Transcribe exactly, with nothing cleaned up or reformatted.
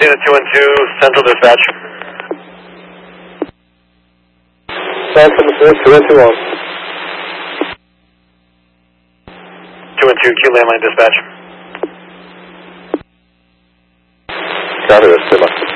Cena two one two, Central Dispatch. San Francisco, two one two one. two one two, Q landline dispatch. Copy, that's too much.